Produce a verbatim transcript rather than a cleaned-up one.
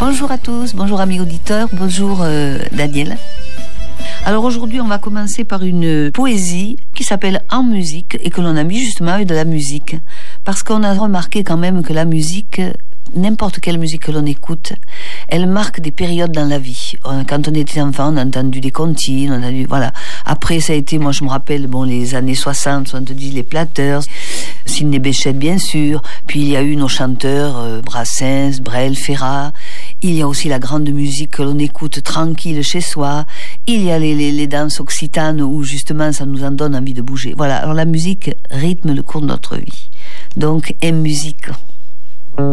Bonjour à tous, bonjour amis auditeurs, bonjour euh, Daniel. Alors aujourd'hui, on va commencer par une poésie qui s'appelle En musique et que l'on a mis justement avec de la musique. Parce qu'on a remarqué quand même que la musique, n'importe quelle musique que l'on écoute, elle marque des périodes dans la vie. Quand on était enfant, on a entendu des comptines, on a entendu, voilà. Après, ça a été, moi je me rappelle, bon, les années soixante, soixante-dix, les Platters, Sidney Bechet bien sûr, puis il y a eu nos chanteurs, euh, Brassens, Brel, Ferrat. Il y a aussi la grande musique que l'on écoute tranquille chez soi. Il y a les, les, les danses occitanes où justement ça nous en donne envie de bouger. Voilà, alors la musique rythme le cours de notre vie. Donc, en musique.